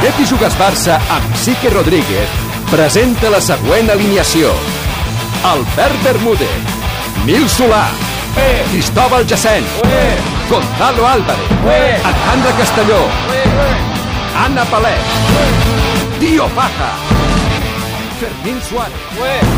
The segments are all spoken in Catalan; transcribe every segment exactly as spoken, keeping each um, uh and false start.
Betis Jugues Barça amb Sique Rodríguez presenta la següent alineació. Albert Bermúdez, Nil Solà, Cristóbal Jacent, Gonzalo Álvarez, Alejandra Castelló, Anna Palès, Tío Paja, Fermín Suárez.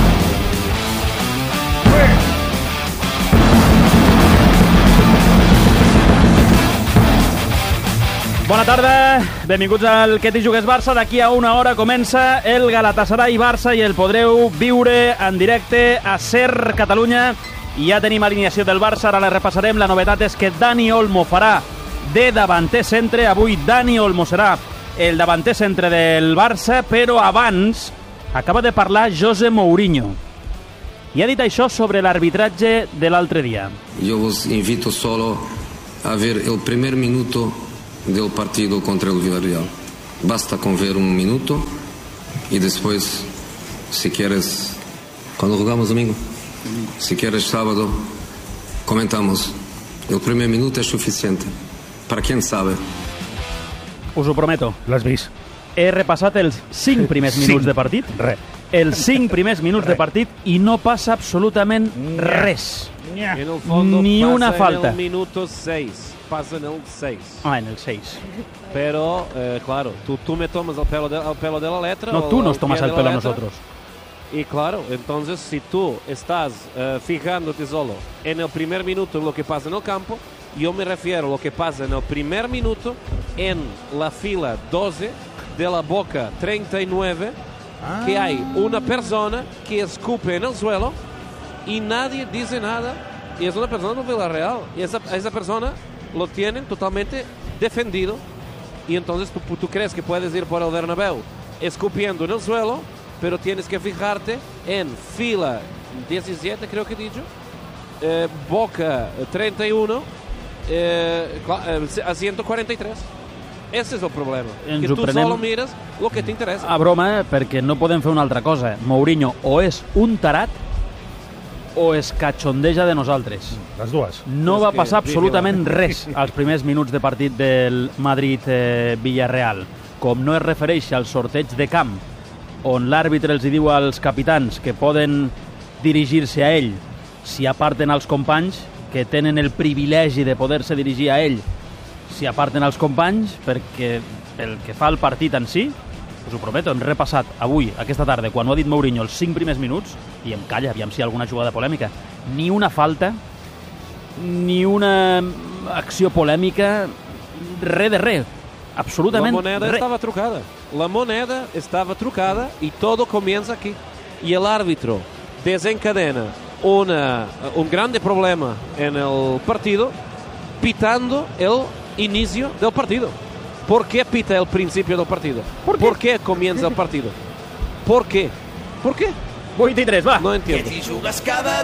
Bona tarda, benvinguts al Betis Jugues Barça. D'aquí a una hora comença el Galatasaray Barça i el podreu viure en directe a Ser Catalunya. I ja tenim alineació del Barça, ara la repassarem. La novetat és que Dani Olmo farà de davanter centre. Avui Dani Olmo serà el davanter centre del Barça, però abans acaba de parlar José Mourinho. I ha dit això sobre l'arbitratge de l'altre dia. Jo vos invito solo a ver el primer minuto del partido contra el Villarreal. Basta con ver un minuto y después, si quieres, cuando jugamos domingo, si quieres sábado, comentamos. El primer minuto es suficiente. Para quien sabe. Us ho prometo. L'has vist? He repassat els cinc primers minuts de partit. Res. Els cinc primers minuts de partit i no passa absolutament res. En el fondo Ni pasa una falta. en el minuto seis. Pasa en el seis. Ah, en el seis. Pero, eh, claro, tú, tú me tomas el pelo, de, el pelo de la letra. No, o tú el nos tomas pie el de la pelo a letra. nosotros. Y claro, entonces si tú estás eh, fijándote solo en el primer minuto en lo que pasa en el campo, yo me refiero a lo que pasa en el primer minuto en la fila doce de la boca treinta y nueve, ah. que hay una persona que escupe en el suelo y nadie dice nada, y es una persona del Villarreal, y esa, esa persona lo tienen totalmente defendido, y entonces tú, tú crees que puedes ir por el Bernabéu escupiendo en el suelo, pero tienes que fijarte en fila diecisiete, creo que he dicho, eh, boca treinta y uno, eh, a ciento cuarenta y tres. Ese és el problema, Ens que ho tu prenem solo mires lo que t'interessa. a broma, perquè no podem fer una altra cosa. Mourinho o és un tarat o es cachondeja de nosaltres. Les dues. No És va que passar digui-la. absolutament res als primers minuts de partit del Madrid-Villarreal. Eh, Com no es refereix al sorteig de camp, on l'àrbitre els diu als capitans que poden dirigir-se a ell si aparten els companys, que tenen el privilegi de poder-se dirigir a ell si aparten els companys, perquè el que fa el partit en si, us ho prometo, hem repassat avui, aquesta tarda, quan ho ha dit Mourinho, els cinc primers minuts, i em calla, aviam si hi ha alguna jugada polèmica, ni una falta, ni una acció polèmica, res de res, absolutament La moneda res. estaba trucada. La moneda estaba trucada y todo comienza aquí. Y el árbitro desencadena una, un grande problema en el partido pitando el inicio del partido. ¿Por qué pita el principio del partido? ¿Por ¿Por qué? qué, comienza el partido? ¿Por qué? ¿Por qué? vuit i tres, va. No entiendo. Que t'hi jugues cada